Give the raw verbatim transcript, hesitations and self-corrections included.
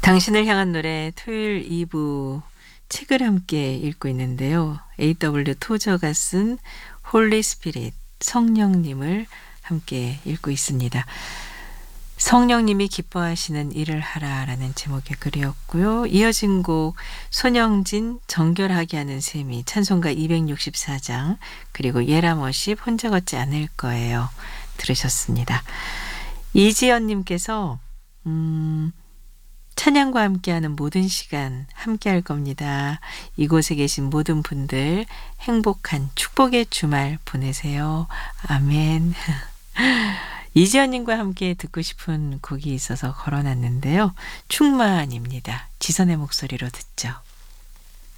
당신을 향한 노래 토요일 이 부 책을 함께 읽고 있는데요. 에이더블유 토저가 쓴 홀리 스피릿 성령님을 함께 읽고 있습니다. 성령님이 기뻐하시는 일을 하라라는 제목의 글이었고요. 이어진 곡 손영진 정결하게 하는 셈이 찬송가 이백육십사 장 그리고 예람워십 혼자 걷지 않을 거예요. 들으셨습니다. 이지연님께서 음, 찬양과 함께하는 모든 시간 함께할 겁니다. 이곳에 계신 모든 분들 행복한 축복의 주말 보내세요. 아멘. 이지연님과 함께 듣고 싶은 곡이 있어서 걸어놨는데요. 충만입니다. 지선의 목소리로 듣죠.